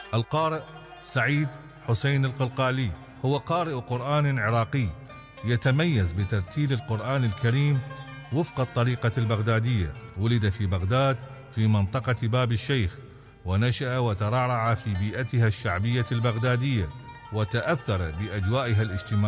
القارئ سعيد حسين القلقالي هو قارئ قرآن عراقي يتميز بترتيل القرآن الكريم وفق الطريقة البغدادية. ولد في بغداد في منطقة باب الشيخ، ونشأ وترعرع في بيئتها الشعبية البغدادية، وتأثر بأجوائها الاجتماعية